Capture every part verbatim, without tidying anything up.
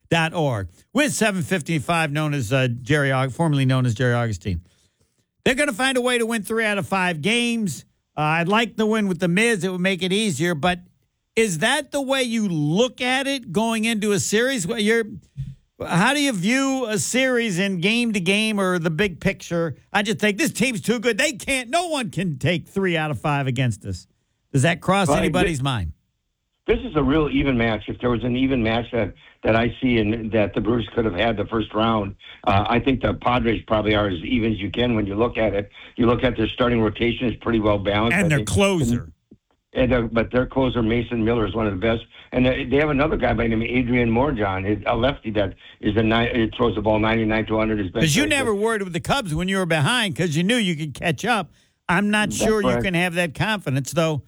dot org. With seven fifty-five, known as uh, Jerry, Aug- formerly known as Jerry Augustine. They're going to find a way to win three out of five games. Uh, I'd like the win with the Miz. It would make it easier. But is that the way you look at it going into a series? Well, you're, how do you view a series in game to game or the big picture? I just think this team's too good. They can't. No one can take three out of five against us. Does that cross well, anybody's this, mind? This is a real even match. If there was an even match that, that I see and that the Brewers could have had the first round, uh, I think the Padres probably are as even as you can when you look at it. You look at their starting rotation is pretty well balanced. And I their think. closer. And, uh, but their closer, Mason Miller, is one of the best. And they, they have another guy by the name of Adrian Morjan, a lefty that is a nine, it throws the ball ninety-nine to one hundred. Because you never worried with the Cubs when you were behind because you knew you could catch up. I'm not That's sure right. you can have that confidence, though.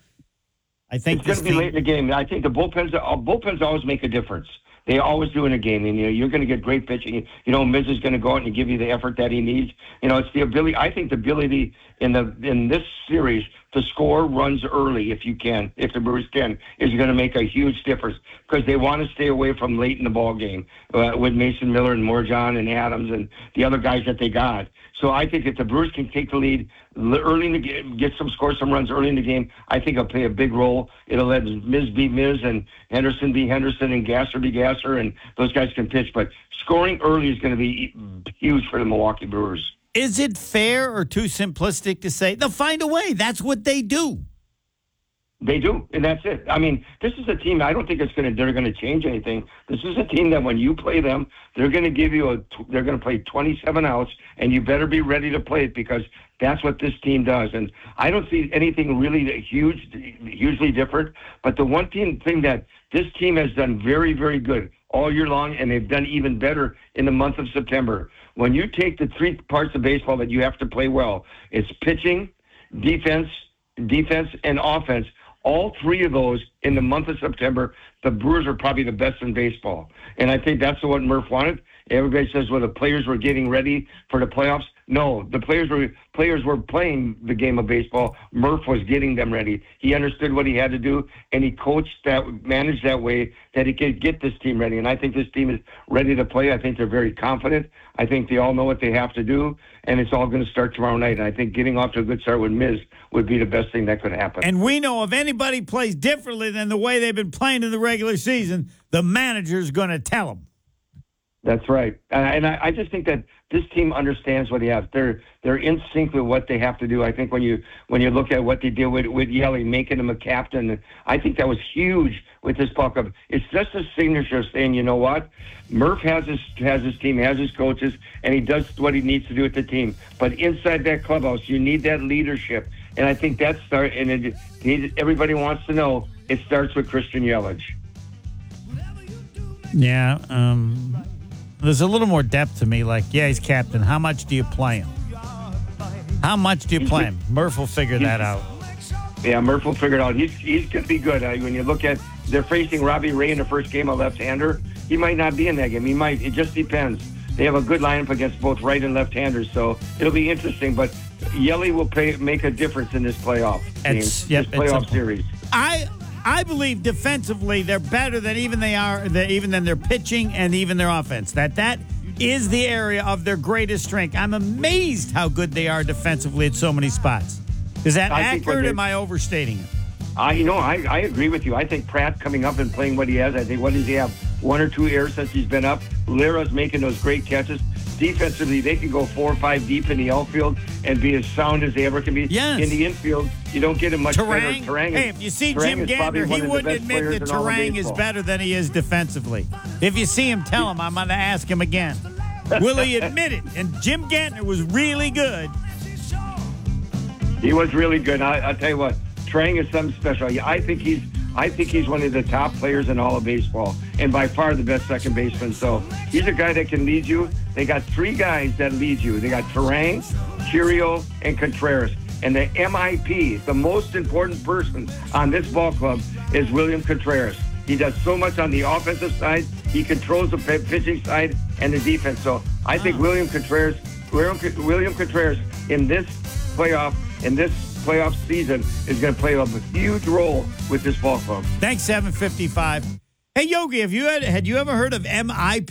I think it's going to be team- late in the game. I think the bullpens, uh, bullpens always make a difference. They always do in a game. And, you know, you're going to get great pitching. You know, Miz is going to go out and give you the effort that he needs. You know, it's the ability. I think the ability in the in this series to score runs early, if you can, if the Brewers can, is going to make a huge difference because they want to stay away from late in the ball game uh, with Mason Miller and Morjan and Adams and the other guys that they got. So I think if the Brewers can take the lead early in the game, get some scores, some runs early in the game, I think it'll play a big role. It'll let Miz be Miz and Henderson be Henderson and Gasser be Gasser, and those guys can pitch. But scoring early is going to be huge for the Milwaukee Brewers. Is it fair or too simplistic to say they'll find a way? That's what they do. They do, and that's it. I mean, this is a team. I don't think it's going to. They're going to change anything. This is a team that when you play them, they're going to give you a. They're going to play twenty-seven outs, and you better be ready to play it because that's what this team does. And I don't see anything really huge, hugely different. But the one thing, thing that this team has done very, very good all year long, and they've done even better in the month of September. When you take the three parts of baseball that you have to play well, it's pitching, defense, defense, and offense. All three of those in the month of September, the Brewers are probably the best in baseball. And I think that's what Murph wanted. Everybody says, well, the players were getting ready for the playoffs. No, the players were players were playing the game of baseball. Murph was getting them ready. He understood what he had to do, and he coached that, managed that way that he could get this team ready. And I think this team is ready to play. I think they're very confident. I think they all know what they have to do, and it's all going to start tomorrow night. And I think getting off to a good start with Miz would be the best thing that could happen. And we know if anybody plays differently than the way they've been playing in the regular season, the manager's going to tell them. That's right. Uh, and I, I just think that this team understands what they have. They're they're in sync with what they have to do. I think when you when you look at what they did with, with Yelly, making him a captain, I think that was huge with this ball club. It's just a signature saying, you know what? Murph has his has his team, has his coaches, and he does what he needs to do with the team. But inside that clubhouse, you need that leadership. And I think that start and it, it, everybody wants to know it starts with Christian Yelich. Yeah, um there's a little more depth to me. Like, yeah, he's captain. How much do you play him? How much do you play him? Murph will figure that out. Yeah, Murph will figure it out. He's he's going to be good. Uh, when you look at, they're facing Robbie Ray in the first game, a left-hander. He might not be in that game. He might. It just depends. They have a good lineup against both right and left-handers, so it'll be interesting. But Yelly will pay, make a difference in this playoff game, It's, yep, this playoff it's series. I I believe defensively they're better than even they are than even than their pitching and even their offense. That that is the area of their greatest strength. I'm amazed how good they are defensively at so many spots. Is that I think accurate? they- Or am I overstating it? I you know I, I agree with you. I think Pratt coming up and playing what he has. I think what does he have? One or two errors since he's been up. Lira's making those great catches. Defensively, they can go four or five deep in the outfield and be as sound as they ever can be. Yes. In the infield, you don't get him much Terang. better. Terang Hey, is- if you see Terang Jim is probably Gantner, one he of the wouldn't best admit players that in all of Terang is baseball. better than he is defensively. If you see him, tell him I'm going to ask him again. Will he admit it? And Jim Gantner was really good. He was really good. I, I'll tell you what, Trang is something special. I think he's I think he's one of the top players in all of baseball, and by far the best second baseman. So he's a guy that can lead you. They got three guys that lead you. They got Terang, Chiriot, and Contreras. And the M I P, the most important person on this ball club, is William Contreras. He does so much on the offensive side. He controls the pitching side and the defense. So I think Oh. William Contreras, William, William Contreras in this playoff, in this playoff season, is going to play a huge role with this ball club. Thanks, seven fifty-five. Hey, Yogi, have you had, had you ever heard of M I P?